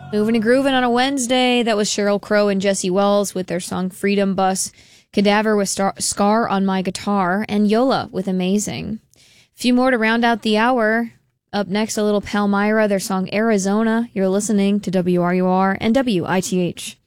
Moving and grooving on a Wednesday. That was Sheryl Crow and Jesse Wells with their song Freedom Bus. Cadaver with Scar on My Guitar. And Yola with Amazing. A few more to round out the hour. Up next, a little Palmyra, their song Arizona. You're listening to WRUR and WITH.